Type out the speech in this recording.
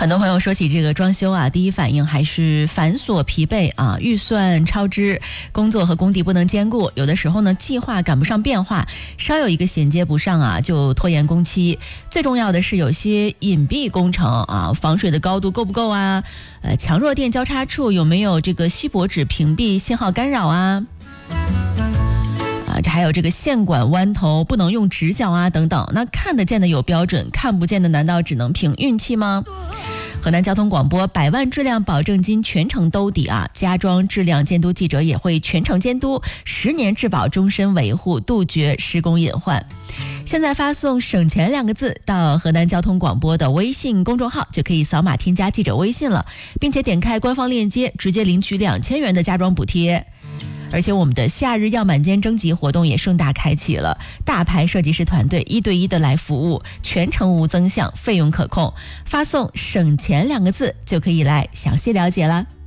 很多朋友说起这个装修啊，第一反应还是繁琐疲惫啊，预算超支，工作和工地不能兼顾，有的时候呢计划赶不上变化，稍有一个衔接不上啊，就拖延工期。最重要的是有些隐蔽工程啊，防水的高度够不够啊？强弱电交叉处有没有这个锡箔纸屏蔽信号干扰啊？这还有这个线管弯头不能用直角啊等等，那看得见的有标准，看不见的难道只能凭运气吗？河南交通广播100万质量保证金全程兜底啊，家装质量监督记者也会全程监督，10年质保终身维护，杜绝施工隐患。现在发送省钱2个字到河南交通广播的微信公众号，就可以扫码添加记者微信了，并且点开官方链接直接领取2000元的家装补贴。而且我们的夏日样板间征集活动也盛大开启了，大牌设计师团队1对1的来服务，全程无增项，费用可控，发送省钱2个字就可以来详细了解了。